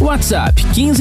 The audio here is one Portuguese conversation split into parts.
WhatsApp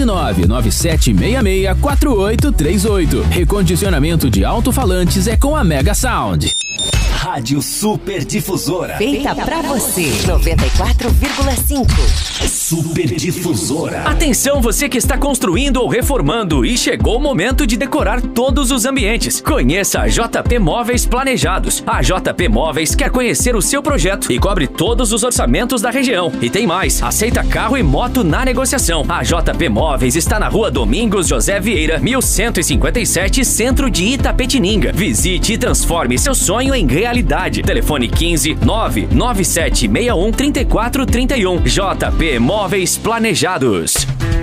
15997664838. Recondicionamento de alto-falantes é com a Mega Sound. Rádio Super Difusora. Feita pra você. 94,5. Super Difusora. Atenção, você que está construindo ou reformando e chegou o momento de decorar todos os ambientes. Conheça a JP Móveis Planejados. A JP Móveis quer conhecer o seu projeto e cobre todos os orçamentos da região. E tem mais, aceita carro e moto na negociação. A JP Móveis está na Rua Domingos José Vieira, 1157, centro de Itapetininga. Visite e transforme seu sonho em realidade. Telefone 15 99761 3431. JP Móveis Planejados.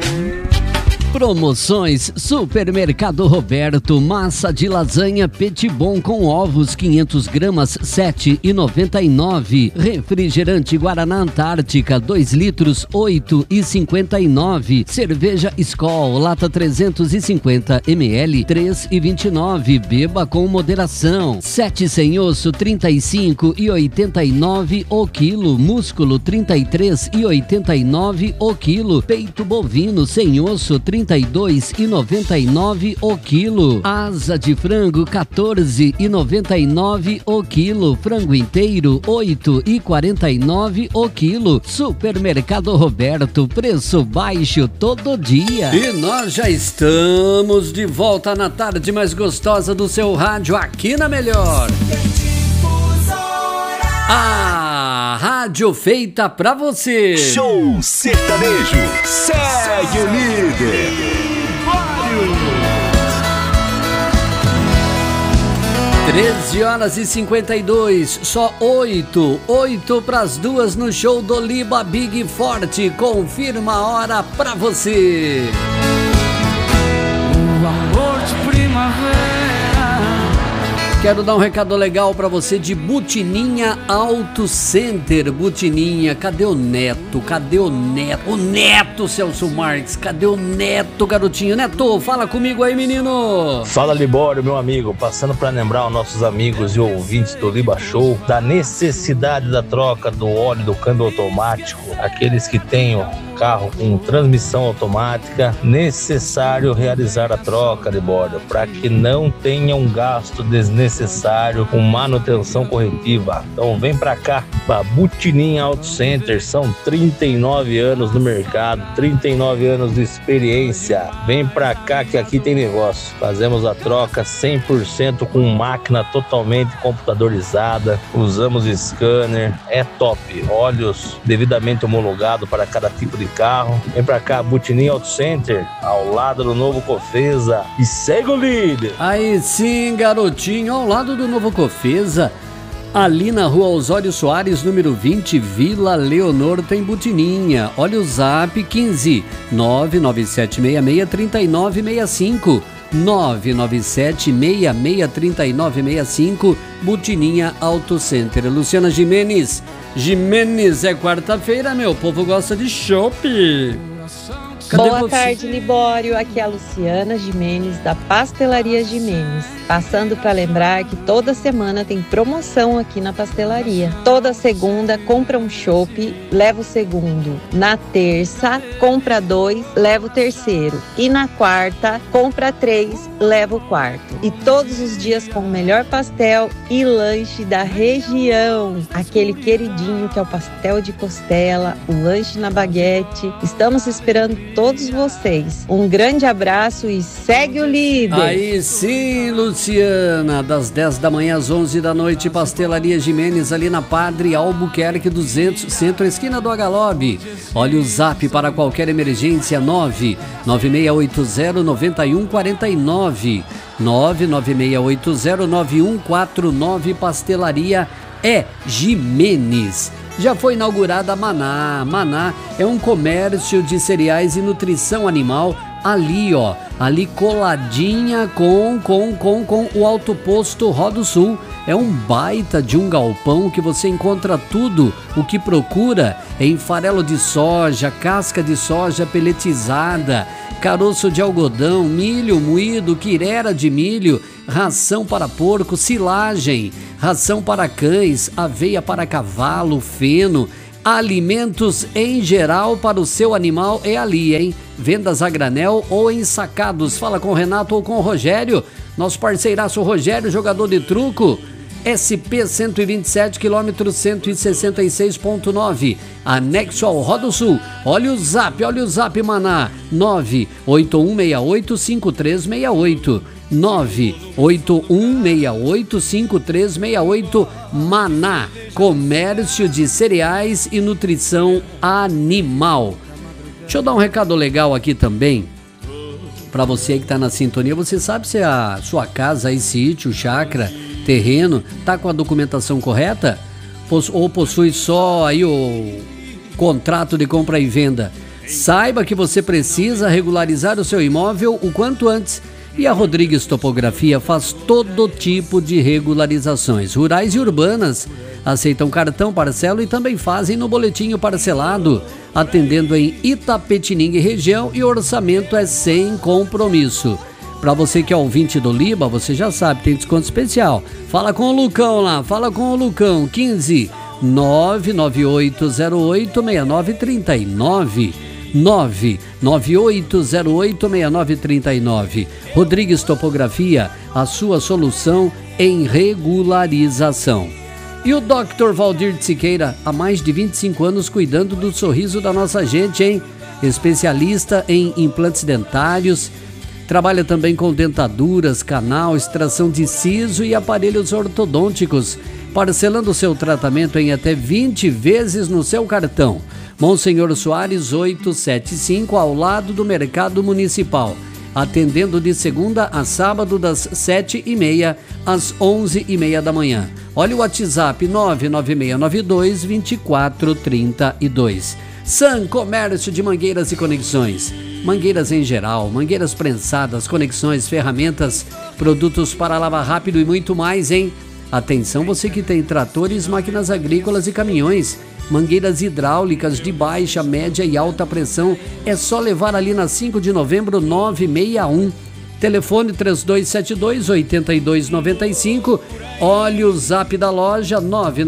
Promoções Supermercado Roberto, massa de lasanha Petit Bon com ovos 500 gramas, R$ 7,99. Refrigerante Guaraná Antártica 2 litros, R$ 8,59. Cerveja Skol lata 350 ml, R$ 3,29. Beba com moderação. 7 sem osso, R$ 35,89 o quilo. Músculo, R$ 33,89 o quilo. Peito bovino sem osso, R$ 32,99 o quilo. Asa de frango, R$ 14,99 o quilo. Frango inteiro, R$ 8,49 o quilo. Supermercado Roberto, preço baixo todo dia. E nós já estamos de volta na tarde mais gostosa do seu rádio, aqui na Melhor. A rádio feita pra você. Show sertanejo. Segue o líder. 13h52, só 8 para as 2 no show do Liba Big Forte. Confirma a hora pra você. O amor de primavera. Quero dar um recado legal pra você de Butininha Auto Center. Butininha, cadê o Neto? Cadê o Neto? O Neto, Celso Marques, cadê o Neto, garotinho? Neto, fala comigo aí, menino. Fala, Libório, meu amigo. Passando pra lembrar os nossos amigos e ouvintes do Liba Show da necessidade da troca do óleo do câmbio automático. Aqueles que têm o carro com transmissão automática, necessário realizar a troca, Libório, para que não tenha um gasto desnecessário com manutenção corretiva. Então vem pra cá, pra Butininha Auto Center, são 39 anos no mercado, 39 anos de experiência. Vem pra cá que aqui tem negócio. Fazemos a troca 100% com máquina totalmente computadorizada, usamos scanner, é top. Óleos devidamente homologado para cada tipo de carro. Vem pra cá, Butininha Auto Center, ao lado do Novo Cofesa, e segue o líder. Aí sim, garotinho, ao lado do Novo Cofesa, ali na Rua Osório Soares, número 20, Vila Leonor, tem Butininha. Olha o zap 15 997663965. 997663965, Butininha Auto Center. Luciana Gimenez, é quarta-feira, meu povo gosta de chopp. Boa tarde, Libório. Aqui é a Luciana Gimenez, da Pastelaria Gimenez. Passando para lembrar que toda semana tem promoção aqui na pastelaria. Toda segunda, compra um chopp, leva o segundo. Na terça, compra 2, leva o terceiro. E na quarta, compra 3, leva o quarto. E todos os dias com o melhor pastel e lanche da região. Aquele queridinho que é o pastel de costela, o lanche na baguete. Estamos esperando todos vocês. Um grande abraço e segue o líder. Aí sim, Luciana, das 10 da manhã às 11 da noite, Pastelaria Gimenez, ali na Padre Albuquerque 200, centro, esquina do Agalobe. Olha o zap para qualquer emergência, 996809149. 996809149. Pastelaria é Gimenez. Já foi inaugurada a Maná. Maná é um comércio de cereais e nutrição animal ali, ó. Ali coladinha com o Alto Posto Rodo Sul. É um baita de um galpão que você encontra tudo o que procura em farelo de soja, casca de soja peletizada, caroço de algodão, milho moído, quirera de milho, ração para porco, silagem, ração para cães, aveia para cavalo, feno, Alimentos em geral para o seu animal é ali, hein? Vendas a granel ou em sacados. Fala com o Renato ou com o Rogério. Nosso parceiraço Rogério, jogador de truco. SP 127, quilômetro 166.9. Anexo ao Rodo Sul. Olha o zap, Maná. 981685368. 981685368. Maná, comércio de cereais e nutrição animal. Deixa eu dar um recado legal aqui também para você que está na sintonia. Você sabe se a sua casa aí, sítio, chácara, terreno, tá com a documentação correta? Ou possui só aí o contrato de compra e venda? Saiba que você precisa regularizar o seu imóvel o quanto antes. E a Rodrigues Topografia faz todo tipo de regularizações, rurais e urbanas. Aceitam cartão, parcelo e também fazem no boletim parcelado, atendendo em Itapetininga e região, e o orçamento é sem compromisso. Para você que é ouvinte do Liba, você já sabe, tem desconto especial. Fala com o Lucão lá, 15 99808 6939. 998086939. Rodrigues Topografia, a sua solução em regularização. E o Dr. Valdir de Siqueira, há mais de 25 anos cuidando do sorriso da nossa gente, hein? Especialista em implantes dentários, trabalha também com dentaduras, canal, extração de siso e aparelhos ortodônticos, parcelando seu tratamento em até 20 vezes no seu cartão. Monsenhor Soares 875, ao lado do Mercado Municipal, atendendo de segunda a sábado das 7h30 às 11h30 da manhã. Olha o WhatsApp 99692-2432. San Comércio de Mangueiras e Conexões. Mangueiras em geral, mangueiras prensadas, conexões, ferramentas, produtos para lavar rápido e muito mais, hein? Atenção você que tem tratores, máquinas agrícolas e caminhões. Mangueiras hidráulicas de baixa, média e alta pressão, é só levar ali na 5 de novembro 961. Telefone 3272-8295. Olha o zap da loja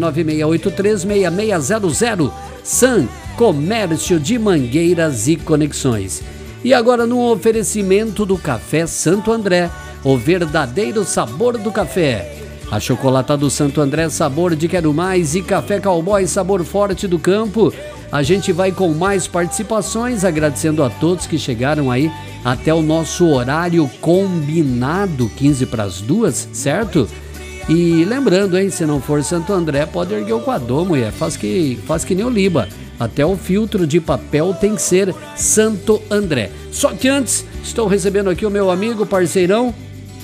996836600. San Comércio de Mangueiras e Conexões. E agora no oferecimento do Café Santo André, o verdadeiro sabor do café. A chocolata do Santo André, sabor de quero mais, e café cowboy, sabor forte do campo. A gente vai com mais participações, agradecendo a todos que chegaram aí até o nosso horário combinado, 1:45, certo? E lembrando, hein, se não for Santo André, pode erguer o quadrô, mulher, faz que nem o Liba. Até o filtro de papel tem que ser Santo André. Só que antes, estou recebendo aqui o meu amigo, parceirão,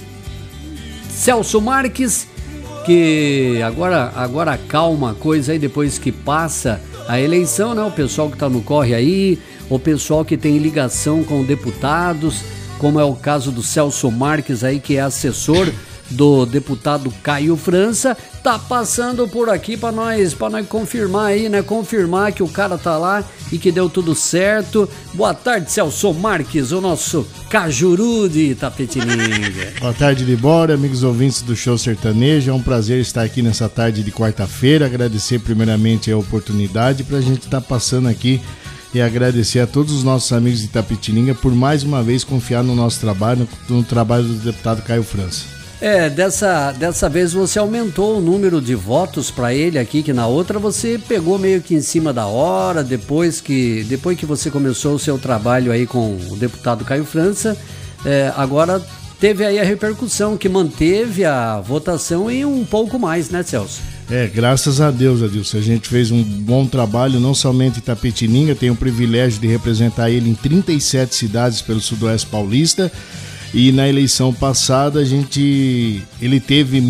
Celso Marques, que agora calma a coisa aí depois que passa a eleição, né? O pessoal que tá no corre aí, o pessoal que tem ligação com deputados, como é o caso do Celso Marques aí, que é assessor do deputado Caio França, tá passando por aqui para nós confirmar aí, né? Confirmar que o cara tá lá e que deu tudo certo. Boa tarde, Celso Marques, o nosso Cajuru de Itapetininga. Boa tarde, Libório, amigos ouvintes do Show Sertanejo. É um prazer estar aqui nessa tarde de quarta-feira. Agradecer primeiramente a oportunidade pra gente estar passando aqui e agradecer a todos os nossos amigos de Itapetininga por mais uma vez confiar no nosso trabalho, no trabalho do deputado Caio França. Dessa vez você aumentou o número de votos para ele aqui, que na outra você pegou meio que em cima da hora, depois que você começou o seu trabalho aí com o deputado Caio França, agora teve aí a repercussão que manteve a votação em um pouco mais, né, Celso? Graças a Deus, Adilson, a gente fez um bom trabalho, não somente em Itapetininga, tenho o privilégio de representar ele em 37 cidades pelo Sudoeste Paulista. E na eleição passada ele teve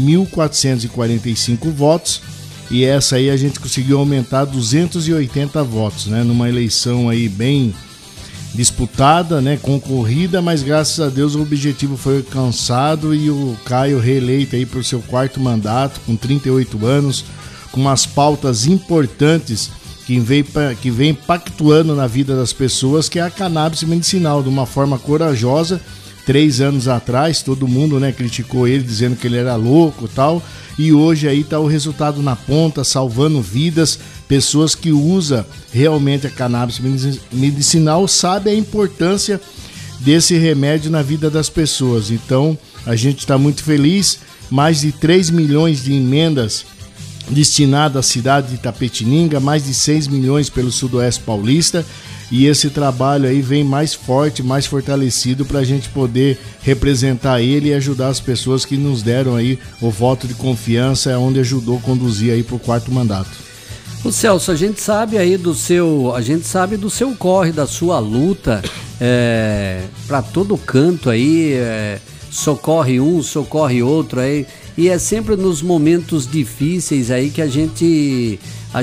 1.445 votos e essa aí a gente conseguiu aumentar 280 votos, né? Numa eleição aí bem disputada, né? Concorrida, mas graças a Deus o objetivo foi alcançado e o Caio reeleito aí por seu 4º mandato, com 38 anos, com umas pautas importantes que vem impactuando na vida das pessoas, que é a cannabis medicinal, de uma forma corajosa, 3 anos atrás, todo mundo, né, criticou ele, dizendo que ele era louco e tal, e hoje aí tá o resultado na ponta, salvando vidas, pessoas que usam realmente a cannabis medicinal, sabem a importância desse remédio na vida das pessoas. Então, a gente está muito feliz, mais de 3 milhões de emendas destinadas à cidade de Itapetininga, mais de 6 milhões pelo Sudoeste Paulista, e esse trabalho aí vem mais forte, mais fortalecido para a gente poder representar ele e ajudar as pessoas que nos deram aí o voto de confiança, onde ajudou a conduzir aí para o 4º mandato. O Celso, a gente sabe do seu corre, da sua luta para todo canto aí, socorre um, socorre outro aí, e é sempre nos momentos difíceis aí que a gente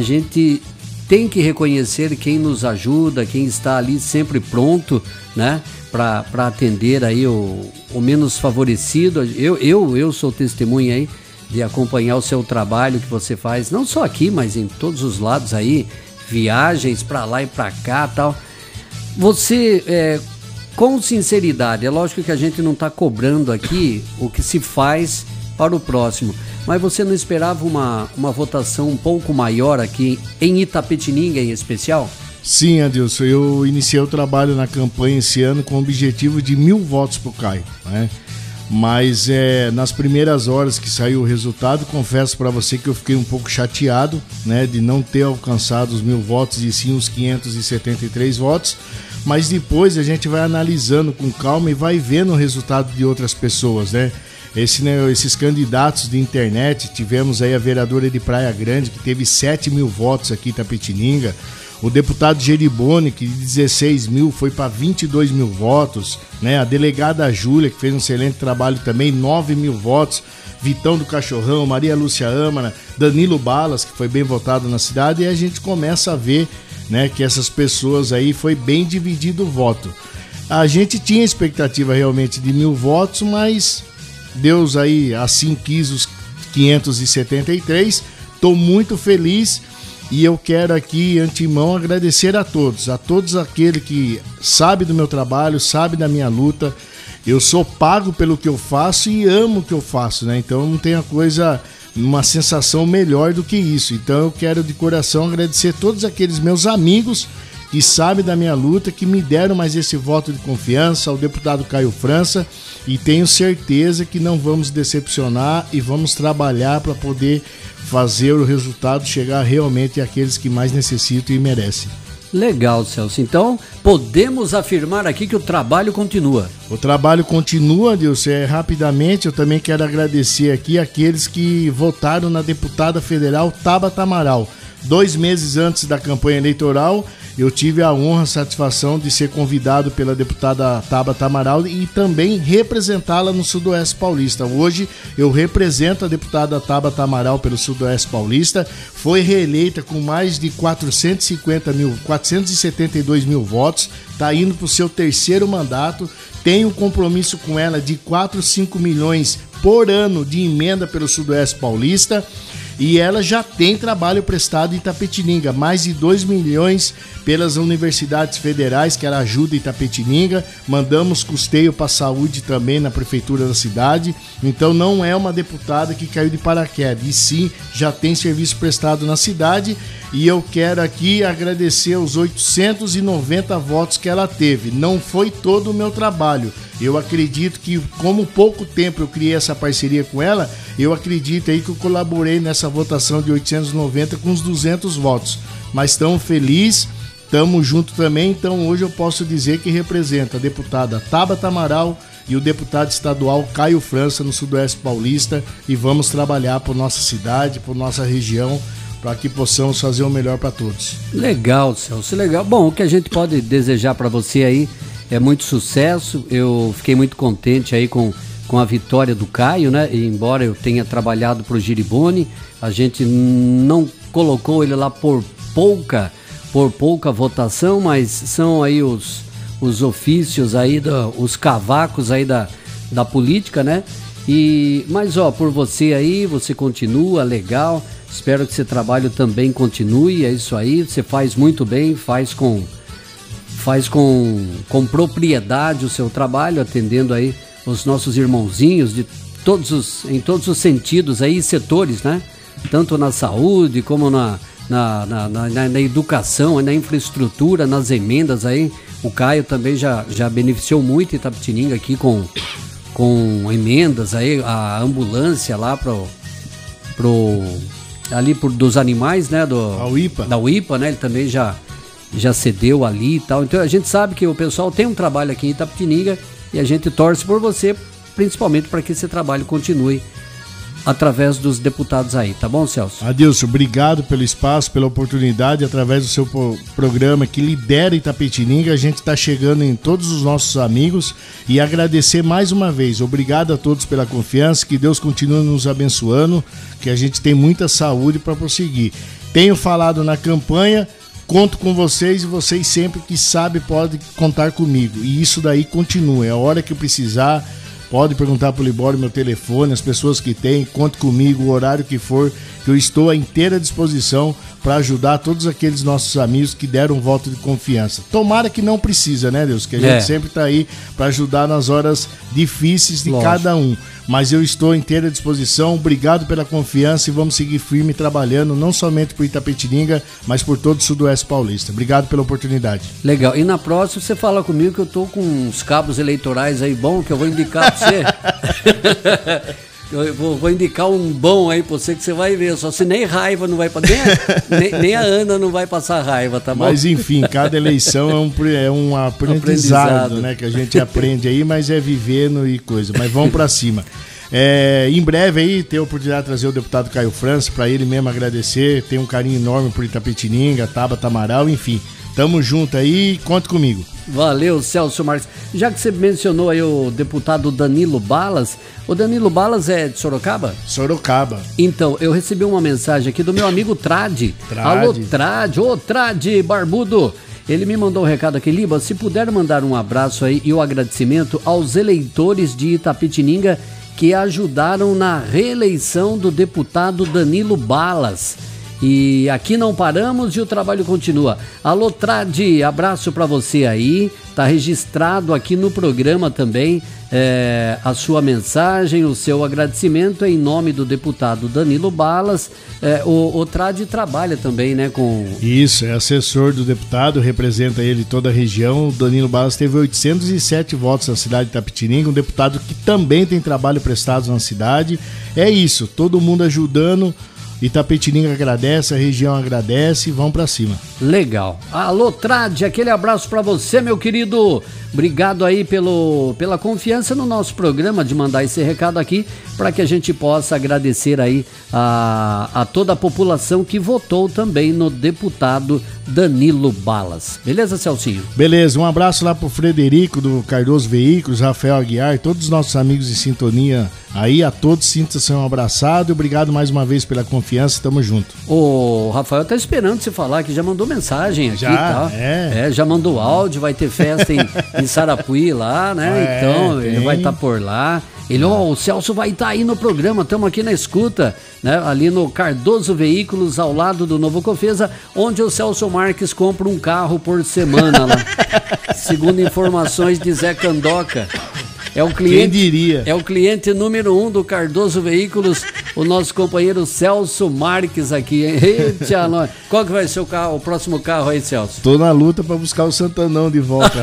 tem que reconhecer quem nos ajuda, quem está ali sempre pronto, né, para atender aí o menos favorecido. Eu sou testemunha aí de acompanhar o seu trabalho que você faz, não só aqui, mas em todos os lados aí, viagens para lá e para cá, tal. Você, com sinceridade, é lógico que a gente não está cobrando aqui o que se faz para o próximo, mas você não esperava uma votação um pouco maior aqui em Itapetininga em especial? Sim, Adilson, eu iniciei o trabalho na campanha esse ano com o objetivo de 1.000 votos para o Caio, né? Mas nas primeiras horas que saiu o resultado, confesso para você que eu fiquei um pouco chateado, né, de não ter alcançado os 1.000 votos e sim os 573 votos, mas depois a gente vai analisando com calma e vai vendo o resultado de outras pessoas, né? Esses candidatos de internet, tivemos aí a vereadora de Praia Grande, que teve 7.000 votos aqui em Itapetininga, o deputado Geriboni, que de 16 mil foi para 22 mil votos, né? A delegada Júlia, que fez um excelente trabalho também, 9.000 votos, Vitão do Cachorrão, Maria Lúcia Amara, Danilo Balas, que foi bem votado na cidade, e a gente começa a ver, né, que essas pessoas aí foi bem dividido o voto. A gente tinha expectativa realmente de 1.000 votos, mas Deus aí assim quis os 573. Estou muito feliz e eu quero aqui, antemão, agradecer a todos aqueles que sabem do meu trabalho, sabem da minha luta. Eu sou pago pelo que eu faço e amo o que eu faço, né? Então não tem uma sensação melhor do que isso. Então eu quero de coração agradecer todos aqueles meus amigos que sabem da minha luta, que me deram mais esse voto de confiança, ao deputado Caio França, e tenho certeza que não vamos decepcionar e vamos trabalhar para poder fazer o resultado chegar realmente àqueles que mais necessitam e merecem. Legal, Celso. Então, podemos afirmar aqui que o trabalho continua. O trabalho continua, Dilson. Rapidamente, eu também quero agradecer aqui aqueles que votaram na deputada federal Tabata Amaral. 2 meses antes da campanha eleitoral, eu tive a honra, a satisfação de ser convidado pela deputada Tabata Amaral e também representá-la no Sudoeste Paulista. Hoje eu represento a deputada Tabata Amaral pelo Sudoeste Paulista, foi reeleita com mais de 472 mil votos, está indo para o seu 3º mandato, tenho um compromisso com ela de 4, 5 milhões por ano de emenda pelo Sudoeste Paulista. E ela já tem trabalho prestado em Itapetininga, mais de 2 milhões pelas universidades federais que ela ajuda em Itapetininga. Mandamos custeio para a saúde também na prefeitura da cidade. Então não é uma deputada que caiu de paraquedas, e sim já tem serviço prestado na cidade. E eu quero aqui agradecer os 890 votos que ela teve. Não foi todo o meu trabalho. Eu acredito que, como pouco tempo eu criei essa parceria com ela, eu acredito aí que eu colaborei nessa votação de 890 com os 200 votos. Mas estamos felizes, estamos juntos também, então hoje eu posso dizer que representa a deputada Tabata Amaral e o deputado estadual Caio França no Sudoeste Paulista, e vamos trabalhar por nossa cidade, por nossa região, para que possamos fazer o melhor para todos. Legal, Celso, legal. Bom, o que a gente pode desejar para você aí é muito sucesso. Eu fiquei muito contente aí com a vitória do Caio, né? E embora eu tenha trabalhado para o Geriboni, a gente não colocou ele lá por pouca votação, mas são aí os ofícios aí, os cavacos aí da política, né? Mas por você aí, você continua, legal. Espero que esse trabalho também continue, é isso aí. Você faz muito bem, faz com faz com propriedade o seu trabalho, atendendo aí os nossos irmãozinhos em todos os sentidos aí, setores, né? Tanto na saúde como na educação, na infraestrutura, nas emendas aí. O Caio também já beneficiou muito Itapetininga aqui com emendas aí, a ambulância lá dos animais, né? Da UIPA, né? Ele também já cedeu ali e tal. Então a gente sabe que o pessoal tem um trabalho aqui em Itapetininga e a gente torce por você, principalmente para que esse trabalho continue através dos deputados aí, tá bom, Celso? Adilson, obrigado pelo espaço, pela oportunidade, através do seu programa que lidera Itapetininga, a gente está chegando em todos os nossos amigos e agradecer mais uma vez, obrigado a todos pela confiança, que Deus continue nos abençoando, que a gente tem muita saúde para prosseguir. Tenho falado na campanha, conto com vocês e vocês sempre que sabem podem contar comigo, e isso daí continua, é a hora que precisar. Pode perguntar pro Libório meu telefone, as pessoas que têm, conte comigo, o horário que for, que eu estou à inteira disposição para ajudar todos aqueles nossos amigos que deram um voto de confiança. Tomara que não precisa, né, Deus? Que a gente sempre está aí para ajudar nas horas difíceis de cada um. Mas eu estou à inteira disposição, obrigado pela confiança e vamos seguir firme trabalhando, não somente por Itapetininga, mas por todo o Sudoeste Paulista. Obrigado pela oportunidade. Legal. E na próxima você fala comigo que eu tô com uns cabos eleitorais aí bom que eu vou indicar para você. Eu vou indicar um bom aí pra você que você vai ver, só se nem raiva não vai nem a Ana não vai passar raiva, tá bom? Mas enfim, cada eleição é um aprendizado, né, que a gente aprende aí, mas é vivendo e coisa, mas vamos pra cima. Em breve aí, ter a oportunidade de trazer o deputado Caio França, pra ele mesmo agradecer, tem um carinho enorme por Itapetininga, Tabata Amaral, enfim. Tamo junto aí, conta comigo. Valeu, Celso Marques. Já que você mencionou aí o deputado Danilo Balas, o Danilo Balas é de Sorocaba? Sorocaba. Então, eu recebi uma mensagem aqui do meu amigo Trade. Alô, Trade. Ô, Trade, barbudo. Ele me mandou um recado aqui, Liba, se puder mandar um abraço aí e o agradecimento aos eleitores de Itapetininga que ajudaram na reeleição do deputado Danilo Balas. E aqui não paramos e o trabalho continua. Alô, Trade, abraço pra você aí. Tá registrado aqui no programa também a sua mensagem, o seu agradecimento em nome do deputado Danilo Balas. O Trade trabalha também, né, com... Isso, é assessor do deputado, representa ele toda a região. O Danilo Balas teve 807 votos na cidade de Itapetininga, um deputado que também tem trabalho prestado na cidade. É isso, todo mundo ajudando. Itapetininga agradece, a região agradece, vamos pra cima. Legal. Alô, Trade, aquele abraço pra você, meu querido. Obrigado aí pela confiança no nosso programa de mandar esse recado aqui para que a gente possa agradecer aí a toda a população que votou também no deputado Danilo Balas. Beleza, Celcinho? Beleza, um abraço lá pro Frederico do Cardoso Veículos, Rafael Aguiar, todos os nossos amigos de sintonia aí, a todos sinta-se um abraçado e obrigado mais uma vez pela confiança, tamo junto. O Rafael tá esperando você falar que já mandou mensagem aqui, tá? Já mandou áudio, vai ter festa em Sarapuí lá, né? Então, ele vai estar por lá. Ele, o Celso vai estar aí no programa, estamos aqui na escuta, né? Ali no Cardoso Veículos, ao lado do Novo Cofesa, onde o Celso Marques compra um carro por semana lá. Segundo informações de Zé Candoca. É o cliente, quem diria? É o cliente número 1 do Cardoso Veículos, o nosso companheiro Celso Marques aqui, hein? Eita, nós. Qual que vai ser o próximo carro aí, Celso? Tô na luta pra buscar o Santanão de volta,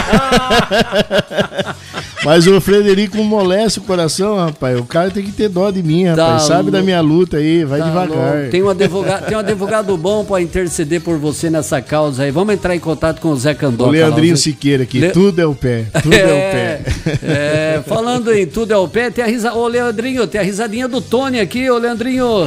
rapaz. Mas o Frederico molesta o coração, rapaz. O cara tem que ter dó de mim, rapaz. Sabe da minha luta aí, vai devagar. Tem um advogado bom pra interceder por você nessa causa aí. Vamos entrar em contato com o Zé Candoca. O Leandrinho Siqueira aqui, tudo é o pé, tudo é o pé. Falando em tudo é o pé, tem a risadinha. Ô, Leandrinho, tem a risadinha do Tony aqui, ô, Leandrinho.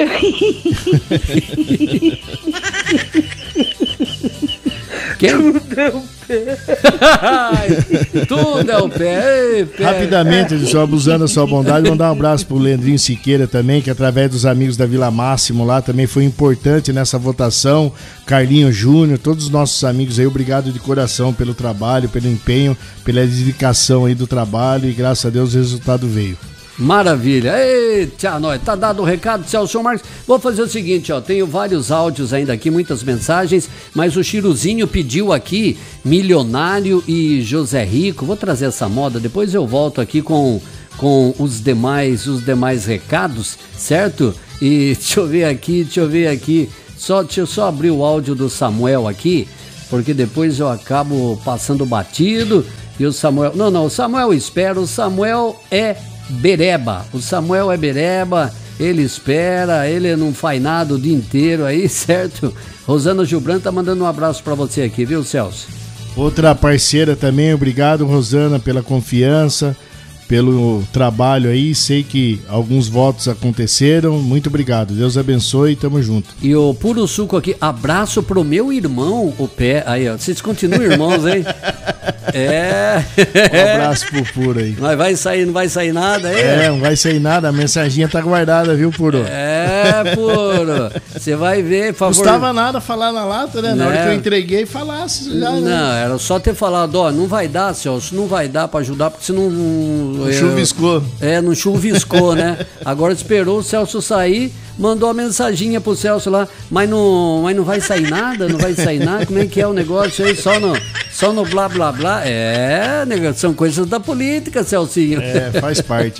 Quem? Tudo é o pé. Tudo é o pé. Rapidamente, só abusando da sua bondade, mandar um abraço pro Leandrinho Siqueira também, que através dos amigos da Vila Máximo lá também foi importante nessa votação. Carlinho Júnior, todos os nossos amigos aí, obrigado de coração pelo trabalho, pelo empenho, pela dedicação aí do trabalho e graças a Deus o resultado veio. Maravilha. Eita, nós. Tá dado o recado, Celso Marques. Vou fazer o seguinte, ó. Tenho vários áudios ainda aqui, muitas mensagens, mas o Chiruzinho pediu aqui Milionário e José Rico. Vou trazer essa moda, depois eu volto aqui com os demais recados, certo? E deixa eu ver aqui. Deixa eu só abrir o áudio do Samuel aqui, porque depois eu acabo passando batido. E o Samuel... Não, o Samuel espera. O Samuel é bereba. Ele espera, ele não faz nada o dia inteiro aí, certo? Rosana Gilbran tá mandando um abraço pra você aqui, viu, Celso? Outra parceira também, obrigado, Rosana, pela confiança, pelo trabalho aí, sei que alguns votos aconteceram, muito obrigado, Deus abençoe, tamo junto. E o Puro Suco aqui, abraço pro meu irmão, o Pé, aí ó, vocês continuam irmãos, hein? Um abraço pro Puro aí. Mas não vai sair nada aí? Não vai sair nada, a mensaginha tá guardada, viu, Puro? Puro, você vai ver, por favor. Não custava nada falar na lata, né? Na hora que eu entreguei, falasse já, né? Não, era só ter falado, ó, não vai dar, Celso, não vai dar pra ajudar, porque senão... Chuviscou. Não chuviscou, né? Agora esperou o Celso sair, mandou a mensaginha pro Celso lá, mas não vai sair nada? Não vai sair nada? Como é que é o negócio aí? Só no blá blá blá? São coisas da política, Celcinho. Faz parte.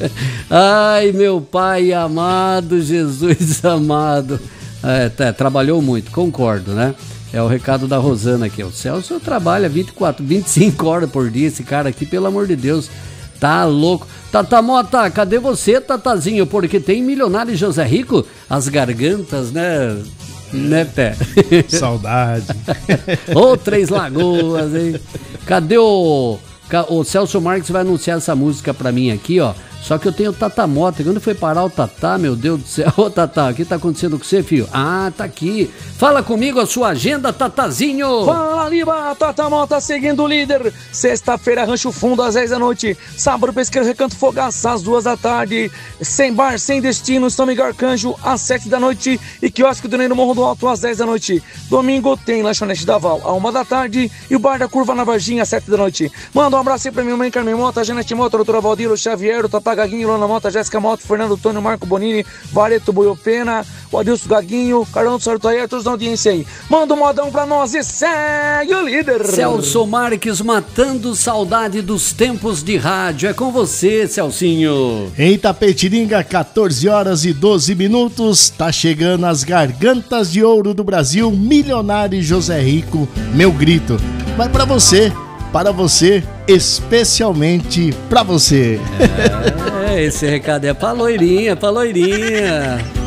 Ai, meu pai amado, Jesus amado. Trabalhou muito, concordo, né? É o recado da Rosana aqui. O Celso trabalha 25 horas por dia, esse cara aqui, pelo amor de Deus. Tá louco. Tata Mota, cadê você, Tatazinho? Porque tem Milionário e José Rico, as gargantas, né? Né, Pé? Saudade. Ô, Três Lagoas, hein? Cadê o Celso Marques vai anunciar essa música pra mim aqui, ó. Só que eu tenho o Tata Mota. Quando foi parar o Tata, meu Deus do céu. Ô, Tata, o que tá acontecendo com você, filho? Ah, tá aqui. Fala comigo a sua agenda, Tatazinho. Fala, Liba. Tata Mota seguindo o líder. Sexta-feira, Rancho Fundo, às 10 da noite. Sábado, Pesqueiro Recanto Fogaça, às 2 da tarde. Sem Bar, Sem Destino, São Miguel Arcanjo, às 7 da noite. E Quiosque do Ney no Morro do Alto, às 10 da noite. Domingo, tem Lanchonete da Val, às 1 da tarde. E o Bar da Curva na Varginha, às 7 da noite. Manda um abraço aí pra minha mãe, Carmen Mota, Janete Mota, doutora Valdilo Xavier, o Tata Gaguinho, Lona Mota, Jéssica Mota, Fernando Tônio, Marco Bonini, Vareto Boiopena, o Adilson Gaguinho, Carlão Sartoia, todos da audiência aí. Manda um modão pra nós e segue o líder. Celso Marques matando saudade dos tempos de rádio. É com você, Celcinho. Em Itapetininga, 14 horas e 12 minutos, tá chegando as gargantas de ouro do Brasil, Milionário e José Rico, meu grito. Vai pra você. Para você, especialmente pra você. Esse recado é pra loirinha,